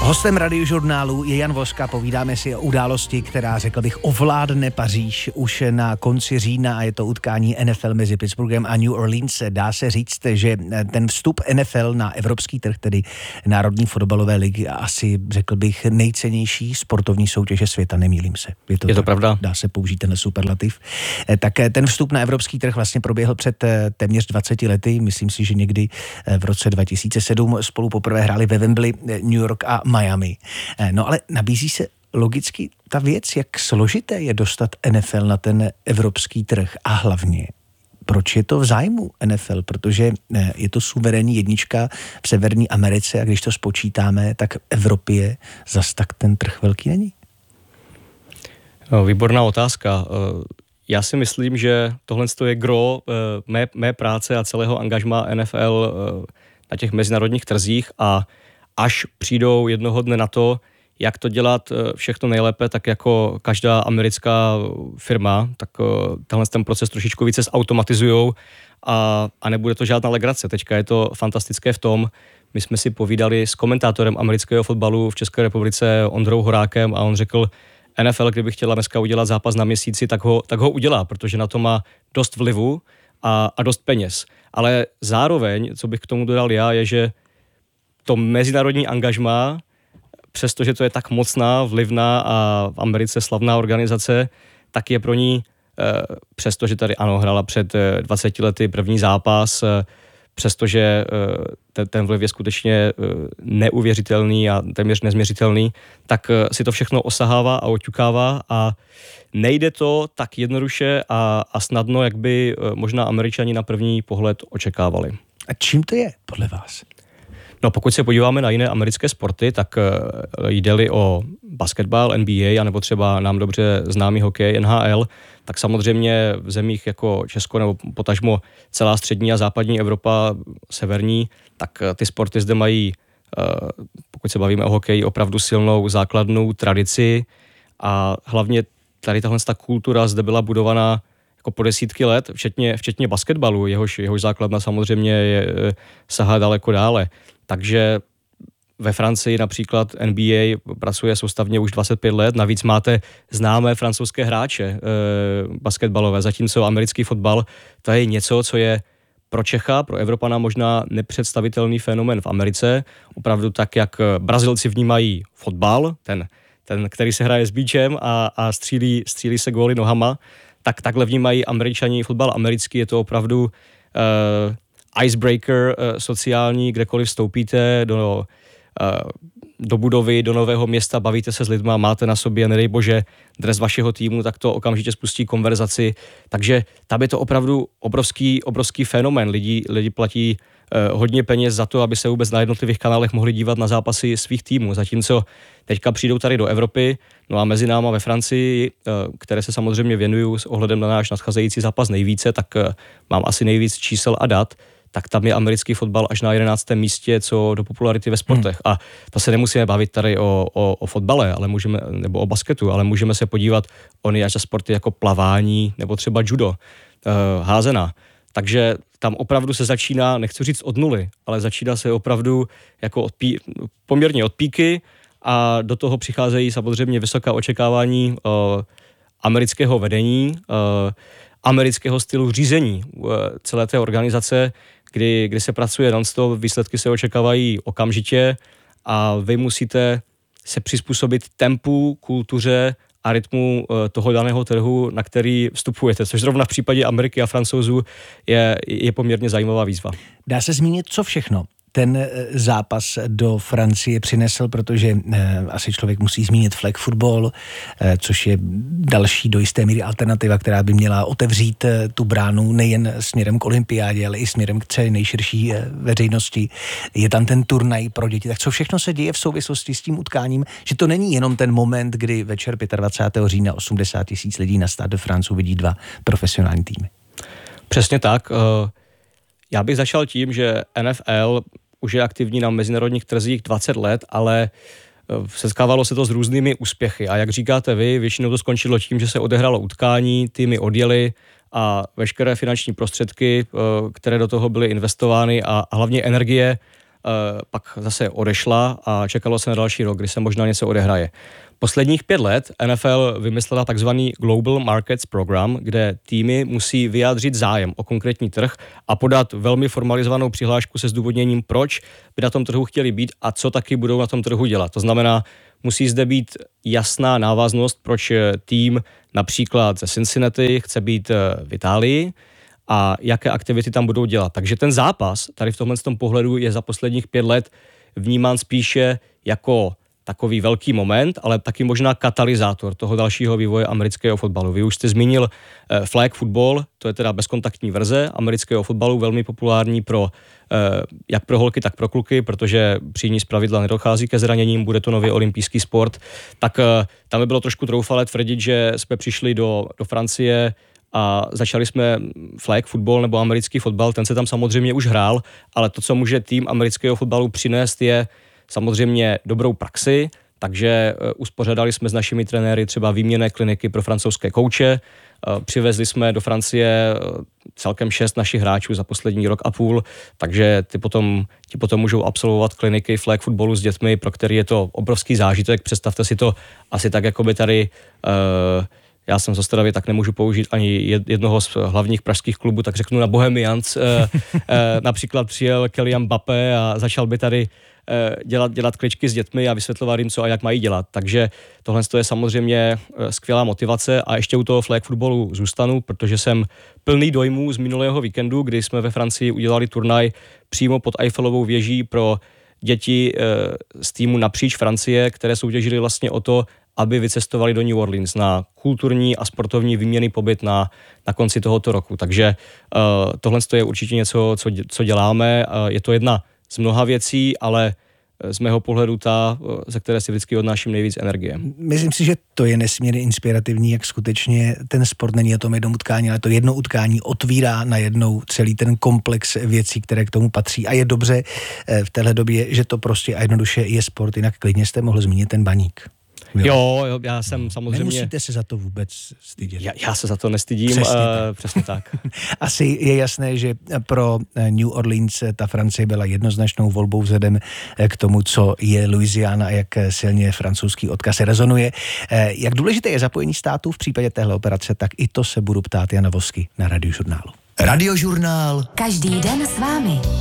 Hostem Radiožurnálu je Jan Voska, povídáme si o události, která, řekl bych, ovládne Paříž už na konci října a je to utkání NFL mezi Pittsburghem a New Orleans. Dá se říct, že ten vstup NFL na evropský trh, tedy Národní fotbalové ligy, asi, řekl bych, nejcennější sportovní soutěže světa, nemýlím se. Je to pravda. Dá se použít tenhle superlativ. Tak ten vstup na evropský trh vlastně proběhl před téměř 20 lety, myslím si, že někdy v roce 2007 spolu poprvé hráli ve Wembley, New York a Miami. No ale nabízí se logicky ta věc, jak složité je dostat NFL na ten evropský trh a hlavně, proč je to v zájmu NFL, protože je to suverénní jednička v Severní Americe a když to spočítáme, tak v Evropě zas tak ten trh velký není. Výborná otázka. Já si myslím, že tohle je gro mé práce a celého angažmá NFL na těch mezinárodních trzích a až přijdou jednoho dne na to, jak to dělat všechno nejlépe, tak jako každá americká firma, tak tenhle ten proces trošičku více zautomatizujou a nebude to žádná legrace. Teďka je to fantastické v tom, my jsme si povídali s komentátorem amerického fotbalu v České republice Ondrou Horákem a on řekl, NFL, kdyby chtěla dneska udělat zápas na měsíci, tak ho udělá, protože na to má dost vlivu a dost peněz. Ale zároveň, co bych k tomu dodal já, je, že to mezinárodní angažmá, přestože to je tak mocná, vlivná a v Americe slavná organizace, tak je pro ní, přestože tady ano, hrála před 20 lety první zápas, přestože ten vliv je skutečně neuvěřitelný a téměř nezměřitelný, tak si to všechno osahává a oťukává a nejde to tak jednoduše a snadno, jak by možná Američani na první pohled očekávali. A čím to je podle vás? No pokud se podíváme na jiné americké sporty, tak jde-li o basketbal, NBA, anebo třeba nám dobře známý hokej, NHL, tak samozřejmě v zemích jako Česko nebo potažmo celá střední a západní Evropa, severní, tak ty sporty zde mají, pokud se bavíme o hokeji, opravdu silnou základnou tradici a hlavně tady tahle kultura zde byla budovaná jako po desítky let, včetně basketbalu, jehož základna samozřejmě sahá daleko dále. Takže ve Francii například NBA pracuje soustavně už 25 let, navíc máte známé francouzské hráče basketbalové, zatímco americký fotbal, to je něco, co je pro Čecha, pro Evropana možná nepředstavitelný fenomén v Americe, opravdu tak, jak Brazilci vnímají fotbal, ten který se hraje s míčem a střílí se góly nohama, tak takhle vnímají Američani fotbal americký, je to opravdu icebreaker sociální, kdekoliv vstoupíte do budovy, do nového města, bavíte se s lidma, máte na sobě, nedej bože, dres vašeho týmu, tak to okamžitě spustí konverzaci. Takže tam je to opravdu obrovský fenomén. Lidi platí hodně peněz za to, aby se vůbec na jednotlivých kanálech mohli dívat na zápasy svých týmů. Zatímco teďka přijdou tady do Evropy, no a mezi náma ve Francii, které se samozřejmě věnují s ohledem na náš nadcházející zápas nejvíce, tak mám asi nejvíc čísel a dat, tak tam je americký fotbal až na 11. místě co do popularity ve sportech. A to se nemusíme bavit tady o fotbale, ale nebo o basketu, ale můžeme se podívat až za sporty jako plavání nebo třeba judo, házená. Takže tam opravdu se začíná, nechci říct od nuly, ale začíná se opravdu jako poměrně od píky a do toho přicházejí samozřejmě vysoká očekávání amerického vedení, amerického stylu řízení celé té organizace, kdy se pracuje non-stop, výsledky se očekávají okamžitě a vy musíte se přizpůsobit tempu, kultuře a rytmu toho daného trhu, na který vstupujete, což zrovna v případě Ameriky a Francouzů je poměrně zajímavá výzva. Dá se zmínit, co všechno ten zápas do Francie přinesl, protože asi člověk musí zmínit flag football, což je další do jisté míry alternativa, která by měla otevřít tu bránu nejen směrem k olympiádě, ale i směrem k celé nejširší veřejnosti. Je tam ten turnaj pro děti. Tak co všechno se děje v souvislosti s tím utkáním, že to není jenom ten moment, kdy večer 25. října 80 000 lidí na Stade de France uvidí dva profesionální týmy. Přesně tak. Já bych začal tím, že NFL už je aktivní na mezinárodních trzích 20 let, ale setkávalo se to s různými úspěchy. A jak říkáte vy, většinou to skončilo tím, že se odehrálo utkání, týmy odjeli a veškeré finanční prostředky, které do toho byly investovány a hlavně energie pak zase odešla a čekalo se na další rok, kdy se možná něco odehraje. Posledních 5 let NFL vymyslela takzvaný Global Markets Program, kde týmy musí vyjádřit zájem o konkrétní trh a podat velmi formalizovanou přihlášku se zdůvodněním, proč by na tom trhu chtěli být a co taky budou na tom trhu dělat. To znamená, musí zde být jasná návaznost, proč tým například ze Cincinnati chce být v Itálii a jaké aktivity tam budou dělat. Takže ten zápas tady v tomhle pohledu je za posledních 5 let vnímán spíše jako takový velký moment, ale taky možná katalyzátor toho dalšího vývoje amerického fotbalu. Vy už jste zmínil flag football, to je teda bezkontaktní verze amerického fotbalu, velmi populární jak pro holky, tak pro kluky, protože při ní zpravidla nedochází ke zraněním, bude to nově olympijský sport. Tak tam by bylo trošku troufalé tvrdit, že jsme přišli do Francie a začali jsme flag football nebo americký fotbal, ten se tam samozřejmě už hrál, ale to, co může tým amerického fotbalu přinést, je samozřejmě dobrou praxi, takže uspořádali jsme s našimi trenéry třeba výměnné kliniky pro francouzské kouče, přivezli jsme do Francie celkem 6 našich hráčů za poslední rok a půl, takže ti potom můžou absolvovat kliniky flag footballu s dětmi, pro který je to obrovský zážitek. Představte si to asi tak, jako by tady já jsem z Ostravy, tak nemůžu použít ani jednoho z hlavních pražských klubů, tak řeknu na Bohemians. Například přijel Kylian Mbappé a začal by tady dělat kličky s dětmi a vysvětlovat jim, co a jak mají dělat. Takže tohle je samozřejmě skvělá motivace a ještě u toho flag footballu zůstanu, protože jsem plný dojmů z minulého víkendu, kdy jsme ve Francii udělali turnaj přímo pod Eiffelovou věží pro děti z týmu napříč Francie, které soutěžily vlastně o to, aby vycestovali do New Orleans na kulturní a sportovní výměnný pobyt na konci tohoto roku. Takže tohle je určitě něco, co děláme. Je to jedna z mnoha věcí, ale z mého pohledu ta, ze které si vždycky odnáším nejvíc energie. Myslím si, že to je nesmírně inspirativní, jak skutečně ten sport není o tom jednom utkání, ale to jedno utkání otvírá najednou celý ten komplex věcí, které k tomu patří. A je dobře v téhle době, že to prostě a jednoduše je sport, jinak klidně jste mohl zmínit ten baník. Jo, já jsem samozřejmě... Nemusíte se za to vůbec stydět. Já se za to nestydím, přesně tak. Asi je jasné, že pro New Orleans ta Francie byla jednoznačnou volbou vzhledem k tomu, co je Louisiana a jak silně francouzský odkaz rezonuje. Jak důležité je zapojení států v případě téhle operace, tak i to se budu ptát Jana Vosky na Radiožurnálu. Radiožurnál. Každý den s vámi.